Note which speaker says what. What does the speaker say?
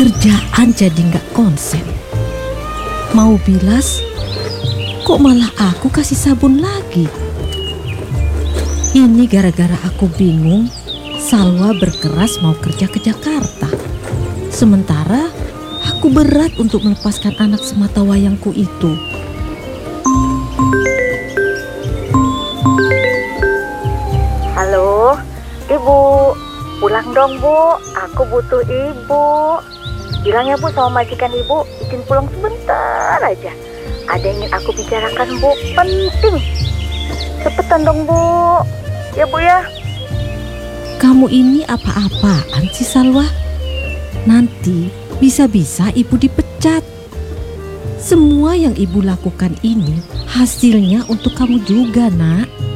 Speaker 1: Kerjaan jadi nggak konsen. Mau bilas, kok malah aku kasih sabun lagi. Ini gara-gara aku bingung Salwa berkeras mau kerja ke Jakarta. Sementara aku berat untuk melepaskan anak semata wayangku itu.
Speaker 2: Halo, Ibu. Pulang dong, Bu. Aku butuh Ibu. Bilang ya, Bu, sama majikan Ibu, izin pulang sebentar aja. Ada yang ingin aku bicarakan, Bu. Penting. Cepetan dong, Bu. Ya, Bu ya.
Speaker 1: Kamu ini apa-apaan sih, Salwa? Nanti bisa-bisa ibu dipecat. Semua yang ibu lakukan ini hasilnya untuk kamu juga, Nak.